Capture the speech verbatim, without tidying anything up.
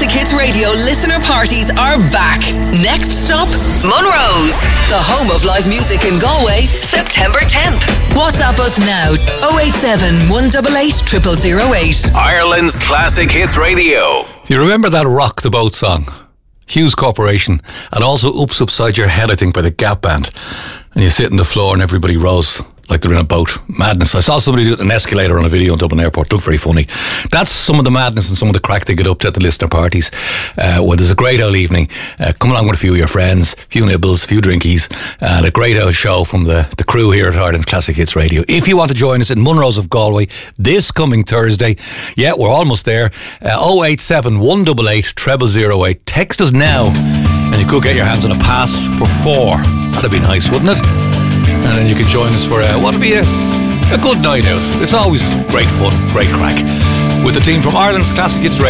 Classic Hits Radio listener parties are back. Next stop, Munro's, the home of live music in Galway, September tenth. WhatsApp us now, oh eight seven, one eight eight, zero zero zero eight. Ireland's Classic Hits Radio. Do you remember that Rock the Boat song? Hughes Corporation, and also Oops Upside Your Head, I think, by the Gap Band. And you sit on the floor and everybody rows like they're in a boat. Madness. I saw somebody do it in an escalator on a video in Dublin Airport. It looked very funny. That's some of the madness and some of the crack they get up to at the listener parties, uh, where there's a great old evening. Uh, come along with a few of your friends, a few nibbles, a few drinkies, and a great old show from the, the crew here at Ireland's Classic Hits Radio. If you want to join us in Munro's of Galway this coming Thursday, yeah, we're almost there. Uh, oh eight seven, one eight eight, zero zero zero eight. Text us now, and you could get your hands on a pass for four. That'd be nice, wouldn't it? And then you can join us for uh, what'll be a, a good night out. It's always great fun, great crack with the team from Ireland's Classic Hits Radio.